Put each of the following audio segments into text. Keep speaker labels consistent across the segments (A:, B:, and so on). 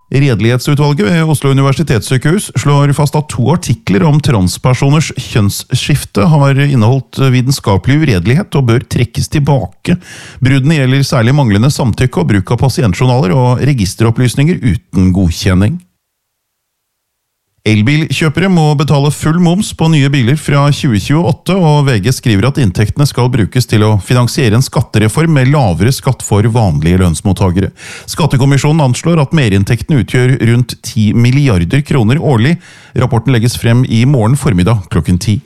A: Redelighetsutvalget ved Oslo Universitetssykehus slår fast at 2 artikler om transpersoners kjønnsskifte har inneholdt vitenskapelig uredelighet og bør trekkes tilbake. Bruddene gjelder særlig manglende samtykke og bruk av pasientjournaler og registeropplysninger uten godkjenning. Elbilkjøpere må betale full moms på nye biler fra 2028, og VG skriver at inntektene skal brukes til å finansiere en skattereform med lavere skatt for vanlige lønnsmottagere. Skattekommisjonen anslår at merinntektene utgjør rundt 10 milliarder kroner årlig. Rapporten legges frem i morgen formiddag klokken 10.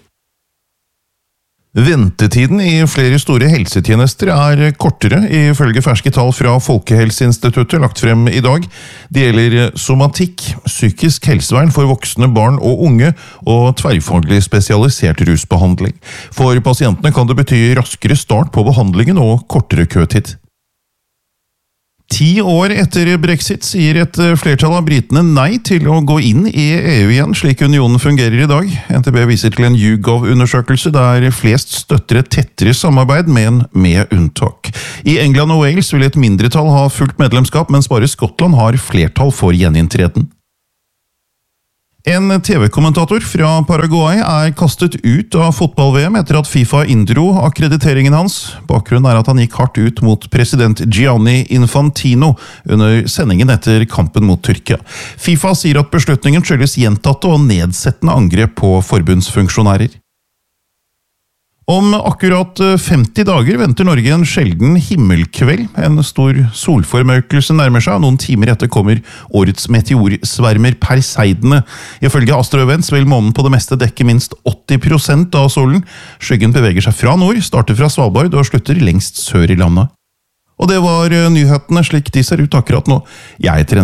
A: Ventetiden i flere store helsetjenester er kortere, ifølge ferske tall fra Folkehelseinstituttet lagt frem i dag. Det gjelder somatikk, psykisk helsevern for voksne, barn og unge, og tverrfaglig spesialisert rusbehandling. For pasientene kan det bety raskere start på behandlingen og kortere køtid. 10 år etter Brexit sier et flertall av britene nei til å gå inn i EU igjen, slik unionen fungerer i dag. NTB viser til en YouGov-undersøkelse der flest støtter et tettere samarbeid, men med unntak. I England og Wales vil et mindretall ha fullt medlemskap, mens bare Skottland har flertall for gjeninntreden. En TV-kommentator fra Paraguay er kastet ut av fotball-VM etter at FIFA inndro akkrediteringen hans. Bakgrunnen er at han gikk hardt ut mot president Gianni Infantino under sendingen etter kampen mot Tyrkia. FIFA sier at beslutningen skyldes gjentatte og nedsettende angrep på forbundsfunksjonærer. Om akkurat 50 dager venter Norge en sjelden himmelkveld. En stor solformørkelse nærmer seg, og noen timer etter kommer årets meteorsvermer Perseidene. Ifølge Astro Events vil månen på det meste dekke minst 80% av solen. Skyggen beveger seg fra nord, starter fra Svalbard og slutter lengst sør i landet. Og det var nyhetene slik de ser ut akkurat nå. Jeg heter